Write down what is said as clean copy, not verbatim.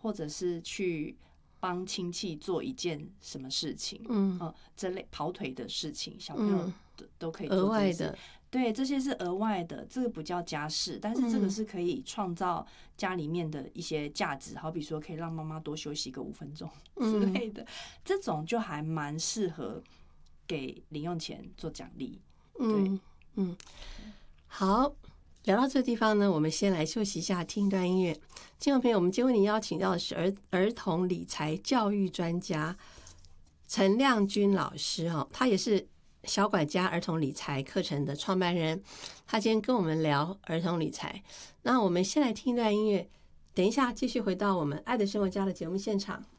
或者是去帮亲戚做一件什么事情，这类跑腿的事情，小朋友都可以做这些事。额外的，对，这些是额外的，这个不叫家事，但是这个是可以创造家里面的一些价值，好比说可以让妈妈多休息个5分钟之类的，这种就还蛮适合给零用钱做奖励。对， 好，聊到这个地方呢，我们先来休息一下，听一段音乐。听众朋友，我们今天为您邀请到的是儿童理财教育专家陈亮君老师，他也是小管家儿童理财课程的创办人。他今天跟我们聊儿童理财。那我们先来听一段音乐，等一下继续回到我们爱的生活家的节目现场。